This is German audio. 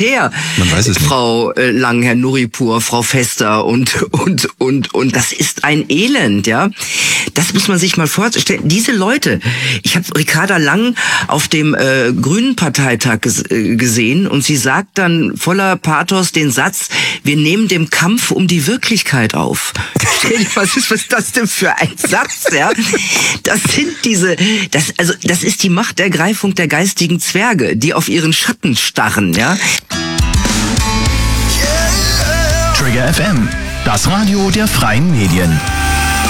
her? Man weiß es nicht. Frau Lang, Herr Nuripur, Frau Fester und das ist ein Elend, ja. Das muss man sich mal vorstellen. Diese Leute, ich habe Ricarda Lang auf dem Grünen Parteitag gesehen und sie sagt dann voller Pathos den Satz: Wir nehmen den Kampf um die Wirklichkeit auf. Was ist das denn für ein Satz, ja? Das ist die Machtergreifung der geistigen Zwerge, die auf ihren Schatten starren, ja? Trigger FM, das Radio der freien Medien.